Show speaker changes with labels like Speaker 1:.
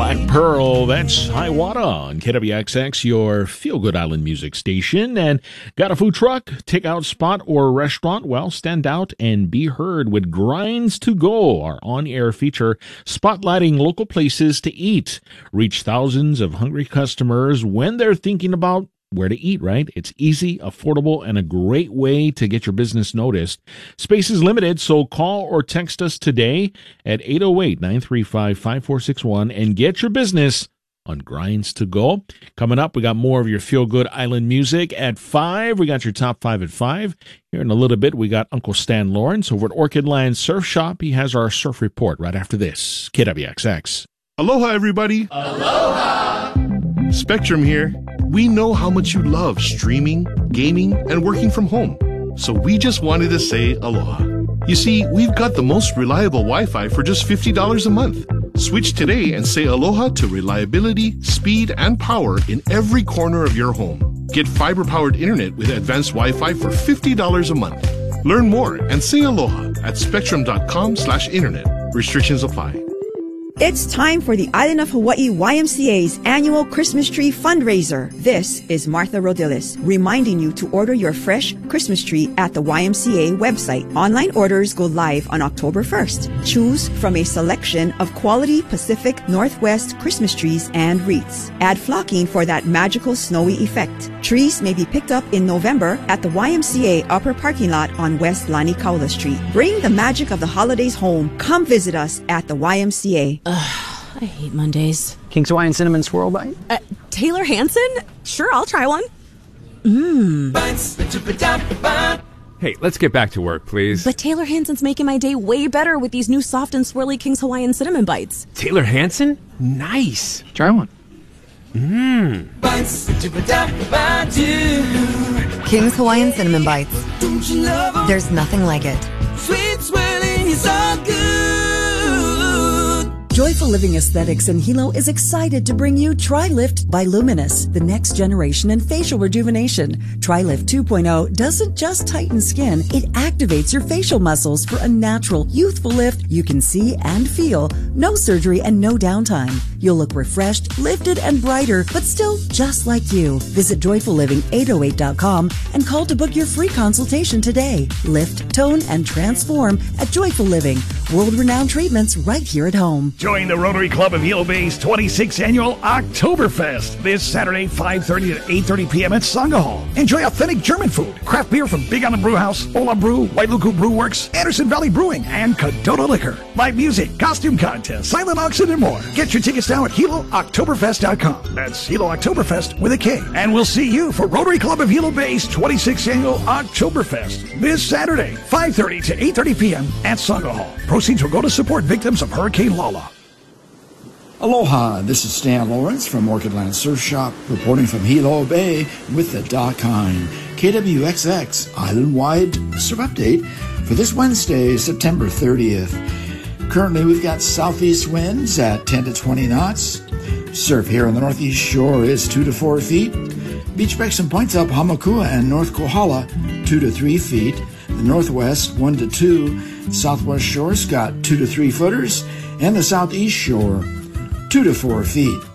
Speaker 1: Black Pearl, that's Hiawatha on KWXX, your feel-good island music station. And got a food truck, takeout spot, or restaurant? Well, stand out and be heard with Grinds to Go, our on-air feature spotlighting local places to eat. Reach thousands of hungry customers when they're thinking about where to eat, right? It's easy, affordable, and a great way to get your business noticed. Space is limited, so call or text us today at 808-935-5461 and get your business on Grinds to Go. Coming up, we got more of your feel-good island music at 5. We got your top 5 at 5. Here in a little bit, we got Uncle Stan Lawrence over at Orchid Land Surf Shop. He has our surf report right after this. KWXX.
Speaker 2: Aloha, everybody.
Speaker 3: Aloha!
Speaker 2: Spectrum here. We know how much you love streaming, gaming, and working from home. So we just wanted to say aloha. You see, we've got the most reliable Wi-Fi for just $50 a month. Switch today and say aloha to reliability, speed, and power in every corner of your home. Get fiber-powered internet with advanced Wi-Fi for $50 a month. Learn more and say aloha at spectrum.com/internet. Restrictions apply.
Speaker 4: It's time for the Island of Hawaii YMCA's annual Christmas tree fundraiser. This is Martha Rodilis reminding you to order your fresh Christmas tree at the YMCA website. Online orders go live on October 1st. Choose from a selection of quality Pacific Northwest Christmas trees and wreaths. Add flocking for that magical snowy effect. Trees may be picked up in November at the YMCA upper parking lot on West Lani Kaula Street. Bring the magic of the holidays home. Come visit us at the YMCA.
Speaker 5: I hate Mondays.
Speaker 6: King's Hawaiian Cinnamon Swirl Bite?
Speaker 5: Taylor Hansen? Sure, I'll try one.
Speaker 7: Hey, let's get back to work, please.
Speaker 5: But Taylor Hansen's making my day way better with these new soft and swirly King's Hawaiian Cinnamon Bites.
Speaker 7: Taylor Hansen? Nice.
Speaker 6: Try one.
Speaker 8: King's Hawaiian Cinnamon Bites. There's nothing like it.
Speaker 9: Sweet swirling is all good.
Speaker 10: Joyful Living Aesthetics in Hilo is excited to bring you TriLift by Luminous, the next generation in facial rejuvenation. TriLift 2.0 doesn't just tighten skin, it activates your facial muscles for a natural, youthful lift you can see and feel. No surgery and no downtime. You'll look refreshed, lifted, and brighter, but still just like you. Visit JoyfulLiving808.com and call to book your free consultation today. Lift, tone, and transform at Joyful Living. World-renowned treatments right here at home.
Speaker 11: Join the Rotary Club of Hilo Bay's 26th annual Oktoberfest this Saturday, 5:30 to 8:30 p.m. at Sangha Hall. Enjoy authentic German food, craft beer from Big Island Brew House, Ola Brew, Wailuku Brew Works, Anderson Valley Brewing, and Cadota Liquor. Live music, costume contest, silent auction, and more. Get your tickets now at HiloOktoberfest.com. That's Hilo Oktoberfest with a K. And we'll see you for Rotary Club of Hilo Bay's 26th annual Oktoberfest this Saturday, 5:30 to 8:30 p.m. at Sangha Hall. Proceeds will go to support victims of Hurricane Lala.
Speaker 12: Aloha, this is Stan Lawrence from Orchid Land Surf Shop, reporting from Hilo Bay with the Doc Hine. KWXX Island-wide Surf Update for this Wednesday, September 30th. Currently, we've got southeast winds at 10 to 20 knots. Surf here on the northeast shore is 2 to 4 feet. Beach breaks and points up Hamakua and North Kohala, 2 to 3 feet. The northwest, 1 to 2. Southwest shore's got 2 to 3 footers. And the southeast shore, 2 to 4 feet.